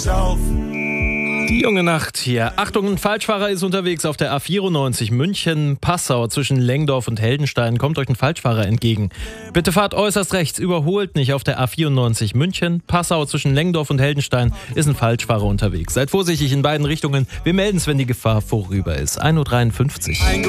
Die junge Nacht hier. Achtung, ein Falschfahrer ist unterwegs auf der A94 München-Passau zwischen Lengdorf und Heldenstein. Kommt euch ein Falschfahrer entgegen. Bitte fahrt äußerst rechts, überholt nicht. Auf der A94 München-Passau zwischen Lengdorf und Heldenstein ist ein Falschfahrer unterwegs. Seid vorsichtig in beiden Richtungen. Wir melden es, wenn die Gefahr vorüber ist. 1:53 Uhr.